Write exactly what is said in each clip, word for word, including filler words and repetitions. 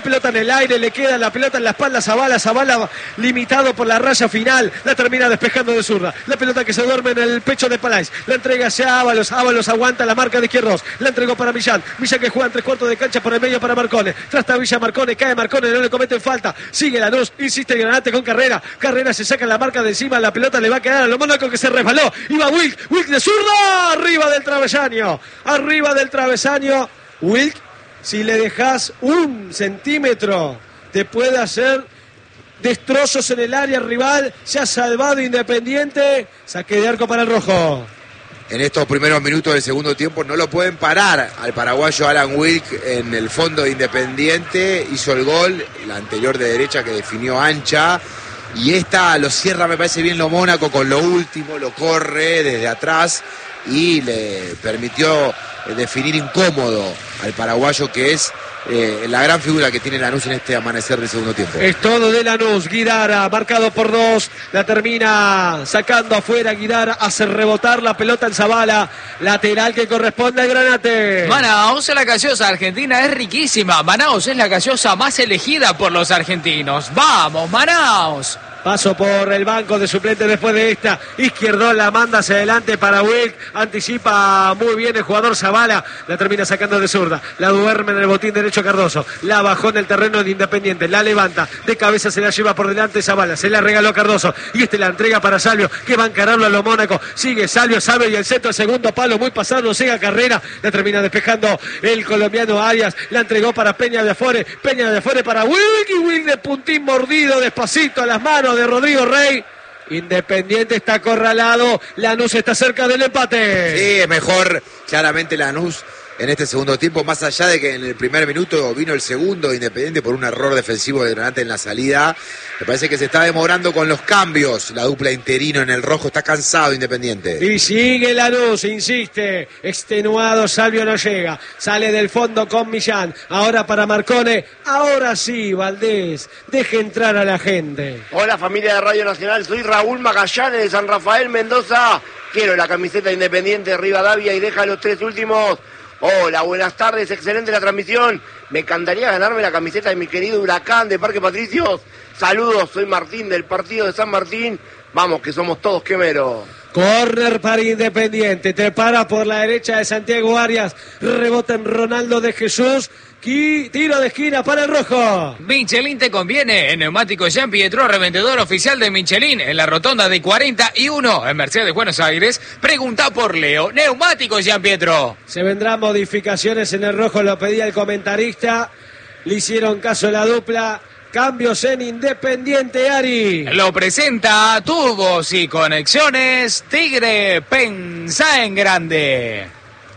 pelota en el aire, le queda la pelota en la espalda a Zabala, Zabala limitado por la raya final, la termina despejando de zurda, la pelota que se duerme en el pecho de Palais, la entrega hacia Ábalos, Ábalos aguanta la marca de Izquierdos, la entregó para Millán, Millán que juega en tres cuartos de cancha por el medio para Marcone, trasta Villa Marcone, cae Marcone, no le cometen falta, sigue Lanús, insiste el Granate con Carrera, Carrera se saca la marca de encima, la pelota le va a quedar a lo Mónaco que se resbaló, iba Wilk, Wilk de zurda, arriba del travesaño, arriba del travesaño, Wilk, si le dejas un centímetro, te puede hacer destrozos en el área rival, se ha salvado Independiente, saque de arco para el rojo. En estos primeros minutos del segundo tiempo no lo pueden parar al paraguayo Alan Wilk en el fondo de Independiente, hizo el gol, la anterior de derecha que definió Ancha, y esta lo cierra, me parece bien, lo Mónaco con lo último, lo corre desde atrás y le permitió definir incómodo al paraguayo, que es eh, la gran figura que tiene Lanús en este amanecer del segundo tiempo. Es todo de Lanús, Guidara, marcado por dos, la termina sacando afuera, Guidara hace rebotar la pelota en Zabala, lateral que corresponde al Granate. Manaus, la gaseosa argentina es riquísima, Manaus es la gaseosa más elegida por los argentinos. ¡Vamos, Manaus! Paso por el banco de suplentes después de esta. Izquierdo la manda hacia adelante para Wilk. Anticipa muy bien el jugador Zabala. La termina sacando de zurda. La duerme en el botín derecho Cardoso. La bajó en el terreno de Independiente. La levanta. De cabeza se la lleva por delante Zabala. Se la regaló Cardoso. Y este la entrega para Salvio, que va a encararlo a lo Mónaco. Sigue Salvio, Salvio y el centro, el segundo palo. Muy pasado. Llega Carrera. La termina despejando el colombiano Arias. La entregó para Peña de Afore. Peña de Afore para Wilk. Y Wilk de puntín mordido. Despacito a las manos de Rodrigo Rey. Independiente está acorralado, Lanús está cerca del empate. Sí, es mejor claramente Lanús en este segundo tiempo, más allá de que en el primer minuto vino el segundo Independiente por un error defensivo de Granate en la salida. Me parece que se está demorando con los cambios, la dupla interino en el rojo, está cansado Independiente. Y sigue Lanús, insiste, extenuado, Salvio no llega, sale del fondo con Millán, ahora para Marcone, ahora sí, Valdés, deje entrar a la gente. Hola familia de Radio Nacional, soy Raúl Magallanes de San Rafael, Mendoza, quiero la camiseta Independiente de Rivadavia y deja los tres últimos. Hola, buenas tardes, excelente la transmisión. Me encantaría ganarme la camiseta de mi querido Huracán de Parque Patricios. Saludos, soy Martín del partido de San Martín. Vamos, que somos todos quemeros. Corner para Independiente, te para por la derecha de Santiago Arias, rebota en Ronaldo de Jesús, tiro de esquina para el rojo. Michelin te conviene, en Neumáticos Jean Pietro, revendedor oficial de Michelin, en la rotonda de cuarenta y uno, en Mercedes, Buenos Aires. Pregunta por Leo, Neumáticos Jean Pietro. Se vendrán modificaciones en el rojo, lo pedía el comentarista, le hicieron caso a la dupla. Cambios en Independiente, Ari. Lo presenta Tubos y Conexiones Tigre, pensá en grande.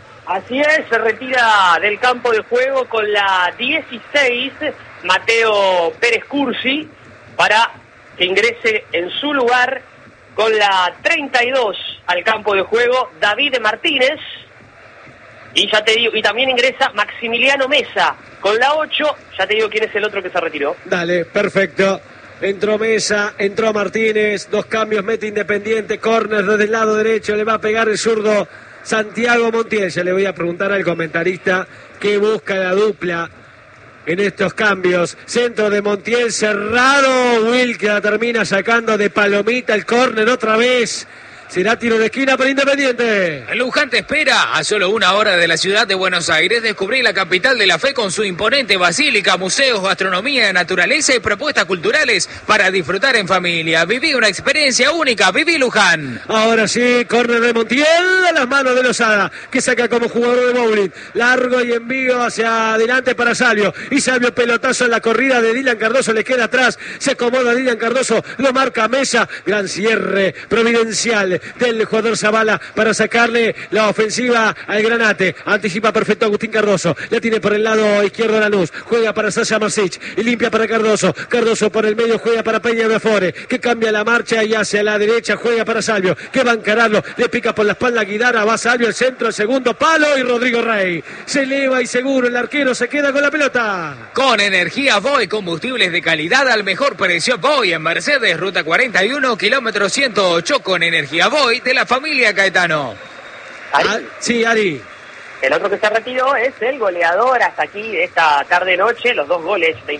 Así es, se retira del campo de juego con la dieciséis Mateo Pérez Cursi para que ingrese en su lugar con la treinta y dos al campo de juego David Martínez. Y ya te digo, y también ingresa Maximiliano Mesa con la ocho, ya te digo quién es el otro que se retiró. Dale, perfecto. Entró Mesa, entró Martínez, dos cambios, mete Independiente, córner desde el lado derecho, le va a pegar el zurdo Santiago Montiel. Ya le voy a preguntar al comentarista qué busca la dupla en estos cambios. Centro de Montiel, cerrado, Will que la termina sacando de palomita el córner otra vez. Será tiro de esquina para Independiente. Luján te espera. A solo una hora de la ciudad de Buenos Aires, descubrí la capital de la fe con su imponente basílica, museos, gastronomía, naturaleza y propuestas culturales para disfrutar en familia. Viví una experiencia única. Viví Luján. Ahora sí, córner de Montiel a las manos de Lozada, que saca como jugador de bowling. Largo y envío hacia adelante para Salvio. Y Salvio pelotazo en la corrida de Dylan Cardoso, le queda atrás. Se acomoda Dylan Cardoso, lo marca Mesa. Gran cierre providencial del jugador Zabala para sacarle la ofensiva al Granate. Anticipa perfecto Agustín Cardoso, la tiene por el lado izquierdo Lanús, juega para Sasha Marsic y limpia para Cardoso. Cardoso por el medio juega para Peña de Afore, que cambia la marcha y hacia la derecha juega para Salvio, que va a encararlo, le pica por la espalda a Guidara, va Salvio, el centro, el segundo palo y Rodrigo Rey se eleva y seguro el arquero se queda con la pelota. Con energía Voy, combustibles de calidad al mejor precio. Voy en Mercedes, ruta cuarenta y uno, kilómetro ciento ocho, con energía Voy de la familia Caetano. Ari. Ah, sí, Ari. El otro que se retiró es el goleador hasta aquí de esta tarde-noche, los dos goles de